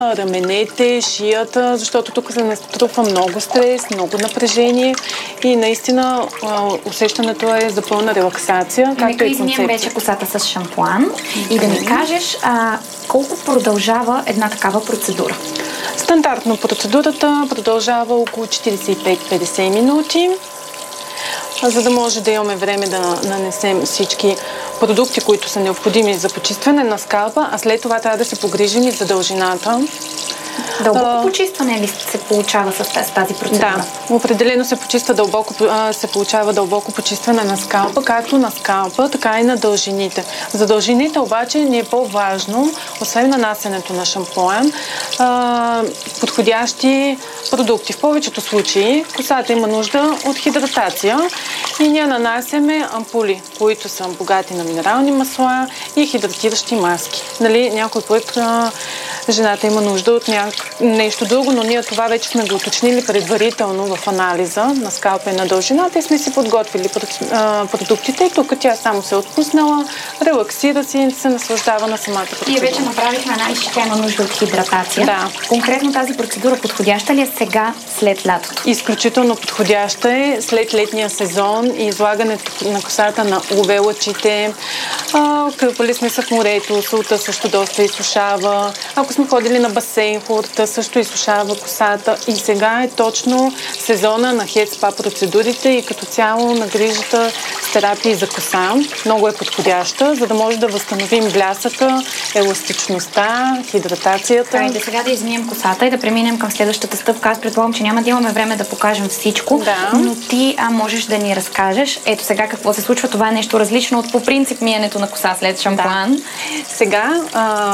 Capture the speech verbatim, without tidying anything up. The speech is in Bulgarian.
раменете, шията, защото тук се натрупва много стрес, много напрежение и наистина усещането е за пълна релаксация. Нека измием вече косата с шампуан mm-hmm. и да ми кажеш а, колко продължава една такава процедура. Стандартно процедурата продължава около четирийсет и пет до петдесет минути, за да може да имаме време да нанесем всички продукти, които са необходими за почистване на скалпа, а след това трябва да се погрижим и за дължината. Дълбоко а, почистване ли се получава с тази процедура? Да, определено се, почиства дълбоко, се получава дълбоко почистване на скалпа, както на скалпа, така и на дължините. За дължините обаче ни е по-важно, освен нанасянето на шампуан, а, подходящи продукти. В повечето случаи косата има нужда от хидратация и ние нанасяме ампули, които са богати на минерални масла и хидратиращи маски. Нали, някой път а, жената има нужда от няк... нещо друго, но ние това вече сме го уточнили предварително в анализа на скалпа и на дължината и сме си подготвили продуктите. И тук тя само се е отпуснала, релаксира си и се наслаждава на самата процедура. Ние вече направихме анализ, че тя има нужда от хидратация. Да. Конкретно тази процедура подходяща ли е сега, след лятото? Изключително подходяща е след летния сезон и излагането на косата на ю ви лъчите. Кърпали сме се в морето, солта също доста изсушава. Ако сме ходили на басейн, хлорта също изсушава косата. И сега е точно сезона на хед спа процедурите и като цяло на грижата с терапии за коса. Много е подходяща, за да може да възстановим блясъка, еластичността, хидратацията. Хайде сега да измием косата и да преминем към следващата стъпка. Аз предполагам, че няма да имаме време да покажем всичко, да. но ти а, можеш да ни разкажеш. Ето сега какво се случва. Това е нещо различно от по принцип миенето на коса след шампуан. Да. Сега а...